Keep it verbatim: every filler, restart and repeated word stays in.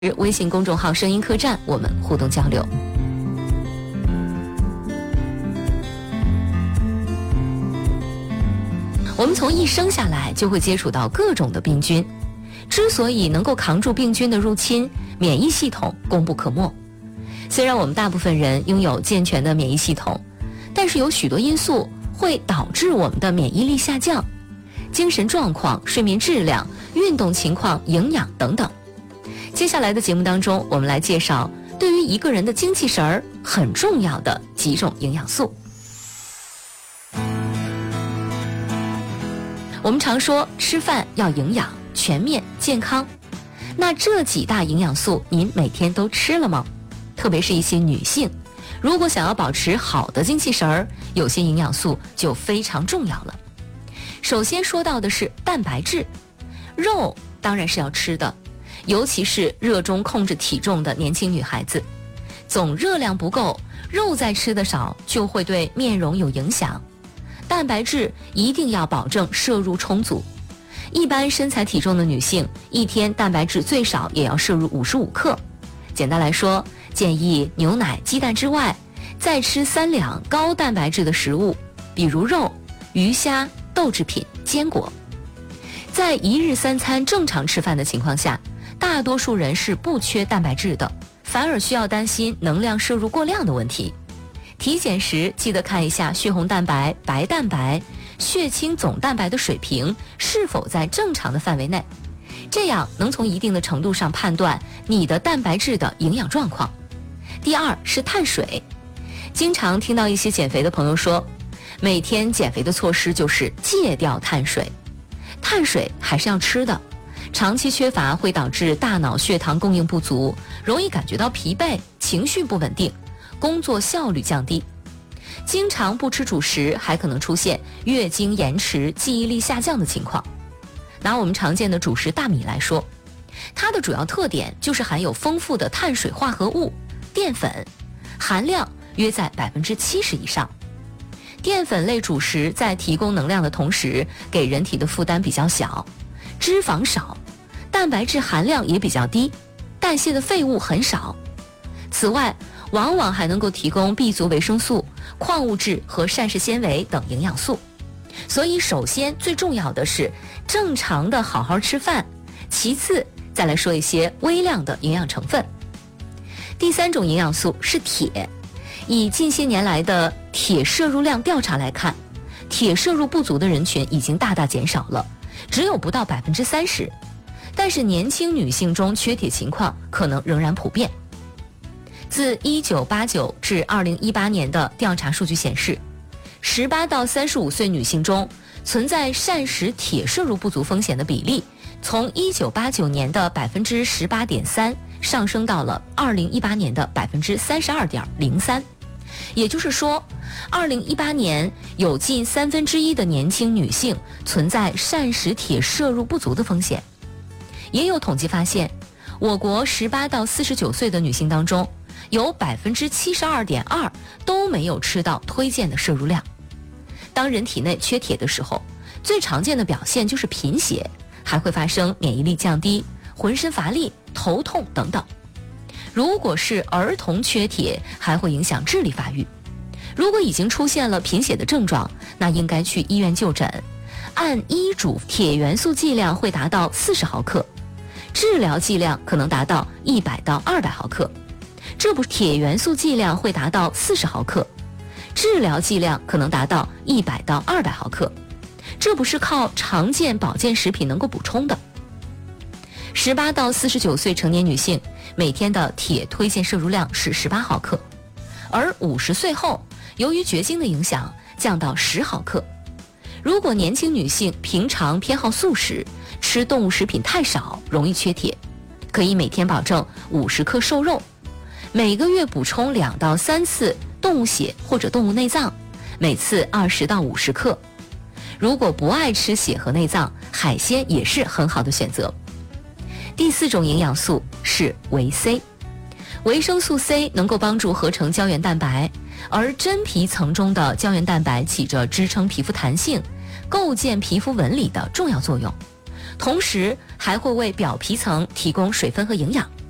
微信公众号声音客栈，我们互动交流。我们从一生下来就会接触到各种的病菌，之所以能够扛住病菌的入侵，免疫系统功不可没。虽然我们大部分人拥有健全的免疫系统，但是有许多因素会导致我们的免疫力下降，精神状况、睡眠质量、运动情况、营养等等。接下来的节目当中，我们来介绍对于一个人的精气神儿很重要的几种营养素。我们常说吃饭要营养、全面、健康，那这几大营养素您每天都吃了吗？特别是一些女性，如果想要保持好的精气神儿，有些营养素就非常重要了。首先说到的是蛋白质，肉当然是要吃的，尤其是热衷控制体重的年轻女孩子，总热量不够，肉再吃得少就会对面容有影响。蛋白质一定要保证摄入充足，一般身材体重的女性一天蛋白质最少也要摄入五十五克。简单来说，建议牛奶、鸡蛋之外，再吃三两高蛋白质的食物，比如肉、鱼虾、豆制品、坚果。在一日三餐正常吃饭的情况下，大多数人是不缺蛋白质的，反而需要担心能量摄入过量的问题。体检时记得看一下血红蛋白、白蛋白、血清总蛋白的水平是否在正常的范围内，这样能从一定的程度上判断你的蛋白质的营养状况。第二是碳水，经常听到一些减肥的朋友说，每天减肥的措施就是戒掉碳水。碳水还是要吃的，长期缺乏会导致大脑血糖供应不足，容易感觉到疲惫、情绪不稳定，工作效率降低。经常不吃主食，还可能出现月经延迟、记忆力下降的情况。拿我们常见的主食大米来说，它的主要特点就是含有丰富的碳水化合物、淀粉，含量约在百分之七十以上。淀粉类主食在提供能量的同时，给人体的负担比较小，脂肪少，蛋白质含量也比较低，代谢的废物很少。此外，往往还能够提供 B 族维生素、矿物质和膳食纤维等营养素。所以首先最重要的是正常的好好吃饭，其次再来说一些微量的营养成分。第三种营养素是铁，以近些年来的铁摄入量调查来看，铁摄入不足的人群已经大大减少了，只有不到百分之三十，但是年轻女性中缺铁情况可能仍然普遍。自一九八九至二零一八年的调查数据显示，十八到三十五岁女性中存在膳食铁摄入不足风险的比例，从一九八九年的百分之十八点三上升到了二零一八年的百分之三十二点零三。也就是说，二零一八年有近三分之一的年轻女性存在膳食铁摄入不足的风险。也有统计发现，我国十八到四十九岁的女性当中，有百分之七十二点二都没有吃到推荐的摄入量。当人体内缺铁的时候，最常见的表现就是贫血，还会发生免疫力降低、浑身乏力、头痛等等。如果是儿童缺铁，还会影响智力发育。如果已经出现了贫血的症状，那应该去医院就诊。按医嘱，铁元素剂量会达到四十毫克，治疗剂量可能达到一百到二百毫克。这不，铁元素剂量会达到四十毫克，治疗剂量可能达到一百到二百毫克，这不是靠常见保健食品能够补充的。十八到四十九岁成年女性每天的铁推荐摄入量是十八毫克，而五十岁后由于绝经的影响降到十毫克。如果年轻女性平常偏好素食，吃动物食品太少，容易缺铁，可以每天保证五十克瘦肉，每个月补充两到三次动物血或者动物内脏，每次二十到五十克。如果不爱吃血和内脏，海鲜也是很好的选择。第四种营养素是维 C， 维生素 C 能够帮助合成胶原蛋白，而真皮层中的胶原蛋白起着支撑皮肤弹性、构建皮肤纹理的重要作用，同时还会为表皮层提供水分和营养。